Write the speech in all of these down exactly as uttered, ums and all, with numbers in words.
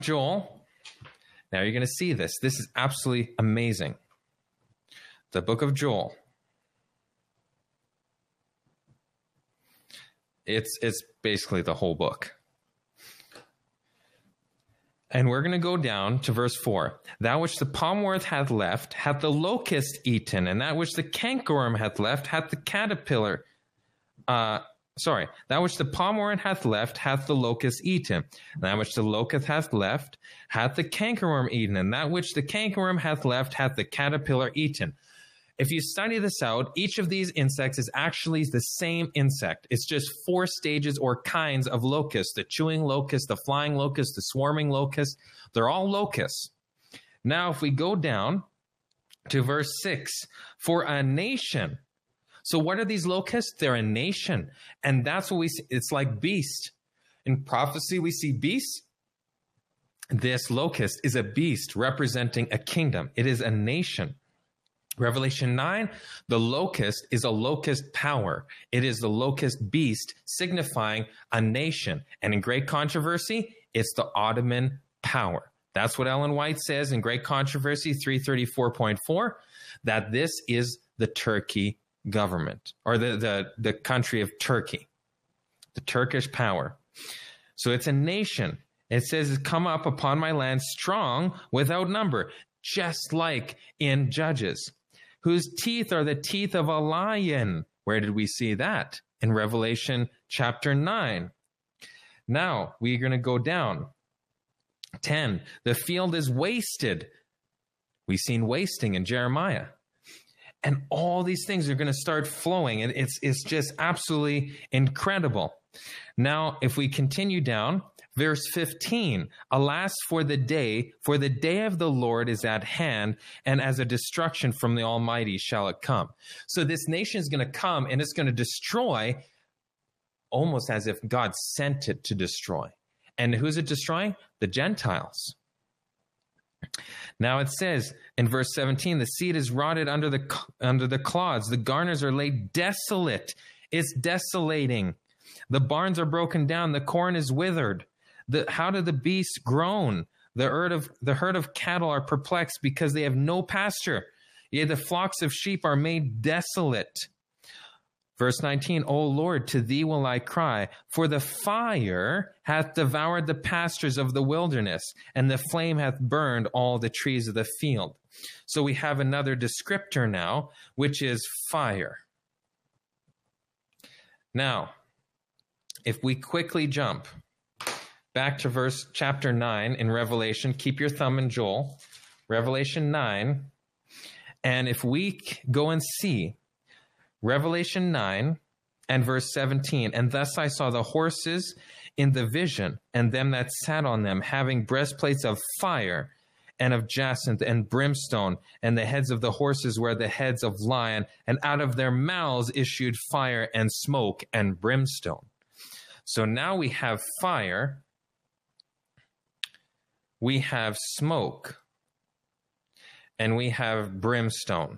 Joel. Now you're going to see this. This is absolutely amazing. The book of Joel. It's, it's basically the whole book. And we're going to go down to verse four. That which the palmworth hath left, hath the locust eaten, and that which the cankerworm hath left, hath the caterpillar. Uh, sorry, that which the palmworm hath left, hath the locust eaten. And that which the locust hath left, hath the cankerworm eaten. And that which the cankerworm hath left, hath the caterpillar eaten. If you study this out, each of these insects is actually the same insect. It's just four stages or kinds of locusts. The chewing locust, the flying locust, the swarming locust. They're all locusts. Now, if we go down to verse six, for a nation. So what are these locusts? They're a nation. And that's what we see. It's like beast. In prophecy, we see beasts. This locust is a beast representing a kingdom. It is a nation. Revelation nine, the locust is a locust power. It is the locust beast signifying a nation. And in Great Controversy, it's the Ottoman power. That's what Ellen White says in Great Controversy three thirty-four point four, that this is the Turkey government, or the, the, the country of Turkey, the Turkish power. So it's a nation. It says, come up upon my land strong without number, just like in Judges. Whose teeth are the teeth of a lion. Where did we see that? In Revelation chapter nine. Now, we're going to go down. ten. The field is wasted. We've seen wasting in Jeremiah. And all these things are going to start flowing. And it's, it's just absolutely incredible. Now, if we continue down, verse fifteen, alas for the day, for the day of the Lord is at hand, and as a destruction from the Almighty shall it come. So this nation is going to come, and it's going to destroy almost as if God sent it to destroy. And who's it destroying? The Gentiles. Now it says in verse seventeen, the seed is rotted under the, under the clods. The garners are laid desolate. It's desolating. The barns are broken down. The corn is withered. The, how do the beasts groan? The herd of the herd of cattle are perplexed because they have no pasture. Yea, the flocks of sheep are made desolate. Verse nineteen, O Lord, to thee will I cry, for the fire hath devoured the pastures of the wilderness, and the flame hath burned all the trees of the field. So we have another descriptor now, which is fire. Now, if we quickly jump back to verse chapter nine in Revelation, keep your thumb in Joel, Revelation nine, and if we go and see Revelation nine and verse seventeen, and thus I saw the horses in the vision, and them that sat on them, having breastplates of fire, and of jacinth and brimstone, and the heads of the horses were the heads of lion, and out of their mouths issued fire and smoke and brimstone. So now we have fire, we have smoke, and we have brimstone.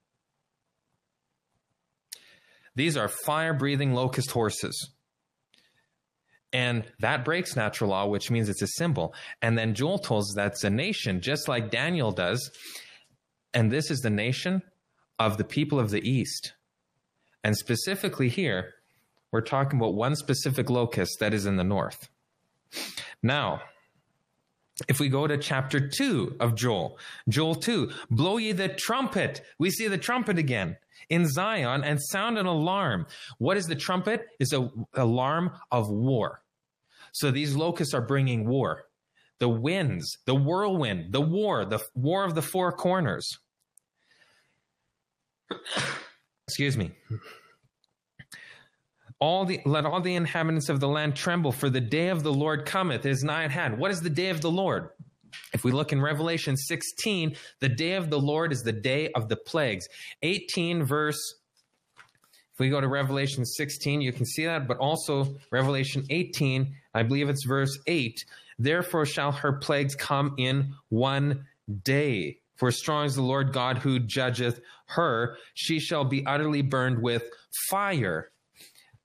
These are fire-breathing locust horses. And that breaks natural law, which means it's a symbol. And then Joel tells us that's a nation, just like Daniel does. And this is the nation of the people of the East. And specifically here, we're talking about one specific locust that is in the north. Now, if we go to chapter two of Joel, Joel two, blow ye the trumpet. We see the trumpet again in Zion and sound an alarm. What is the trumpet? It's an alarm of war. So these locusts are bringing war. The winds, the whirlwind, the war, the war of the four corners. Excuse me. All the, let all the inhabitants of the land tremble, for the day of the Lord cometh, it is nigh at hand. What is the day of the Lord? If we look in Revelation sixteen, the day of the Lord is the day of the plagues. eighteen verse, if we go to Revelation sixteen, you can see that, but also Revelation eighteen, I believe it's verse eight. Therefore shall her plagues come in one day. For strong is the Lord God who judgeth her. She shall be utterly burned with fire.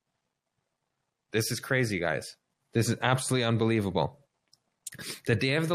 This is crazy, guys. This is absolutely unbelievable. The day of the